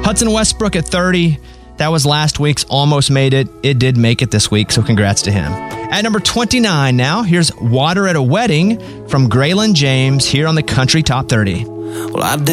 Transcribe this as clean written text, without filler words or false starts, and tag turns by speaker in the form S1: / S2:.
S1: Hudson Westbrook at 30. That was last week's Almost Made It. It did make it this week, so congrats to him. At number 29 now, here's Water at a Wedding from Graylin James here on the Country Top 30.
S2: Well, I did.